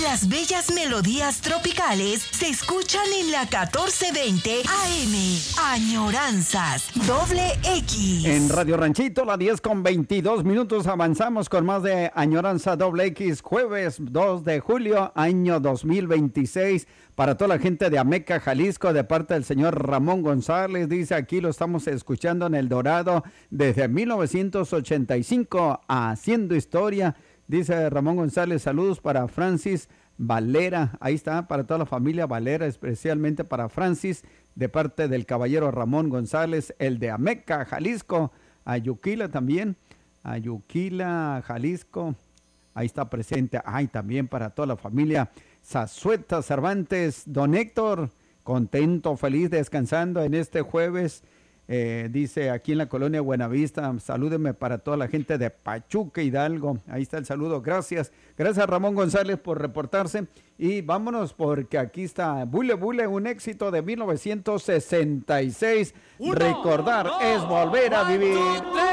Las bellas melodías tropicales se escuchan en la 1420 AM. Añoranzas XX. En Radio Ranchito, la 10:22 avanzamos con más de Añoranza XX, jueves 2 de julio, año 2026. Para toda la gente de Ameca, Jalisco, de parte del señor Ramón González, dice aquí lo estamos escuchando en El Dorado desde 1985, haciendo historia. Dice Ramón González, saludos para Francis Valera, ahí está, para toda la familia Valera, especialmente para Francis, de parte del caballero Ramón González, el de Ameca, Jalisco, Ayuquila también, Ayuquila, Jalisco, ahí está presente, ay, también para toda la familia Zazueta Cervantes, don Héctor, contento, feliz, descansando en este jueves. Dice aquí en la colonia Buenavista, salúdenme para toda la gente de Pachuca, Hidalgo. Ahí está el saludo, gracias. Gracias Ramón González por reportarse. Y vámonos porque aquí está Bule Bule, un éxito de 1966. Recordar es volver a vivir.